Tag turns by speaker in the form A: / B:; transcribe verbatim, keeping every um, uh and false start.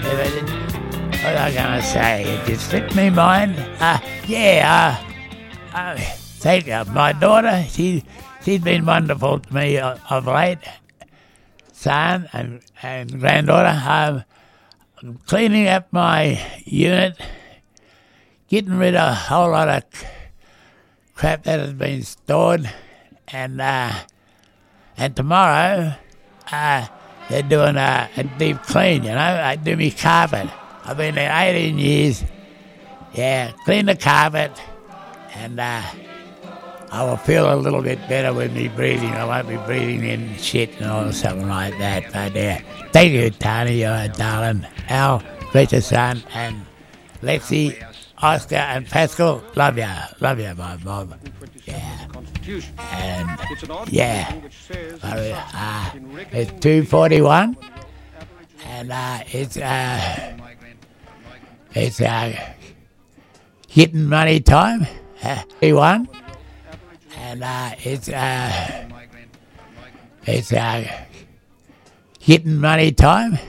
A: What was I going to say? It just slipped me mind. Uh, yeah, uh, uh, thank you. My daughter, she, she's been wonderful to me of, of late. Son and, and granddaughter. Um, I'm cleaning up my unit, getting rid of a whole lot of crap that has been stored. And uh, and tomorrow, uh, they're doing a, a deep clean, you know. I do me carpet. I've been there eighteen years. Yeah, clean the carpet, and uh, I will feel a little bit better with me breathing. I won't be breathing in shit and all something like that. But uh, thank you, Tony, you're a darling. Al, precious son, and Lexi, Oscar, and Pascal. Love you, love you, my Bob. Yeah, and yeah, uh, it's two forty-one, and uh, it's uh, it's uh, getting money time. Uh, one, and uh, it's uh, it's uh, getting money time.